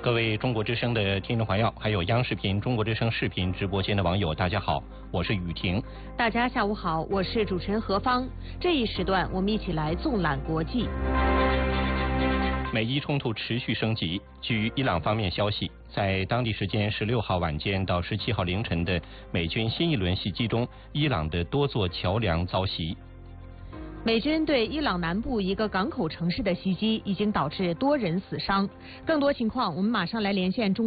各位中国之声的听众朋友，还有央视频、中国之声视频直播间的网友，大家好，我是雨婷。 大家下午好，我是主持人何芳。这一时段，我们一起来纵览国际。 美伊冲突持续升级。据伊朗方面消息，在当地时间16号晚间到17号凌晨的美军新一轮袭击中，伊朗的多座桥梁遭袭。 美军对伊朗南部一个港口城市的袭击已经导致多人死伤。更多情况，我们马上来连线中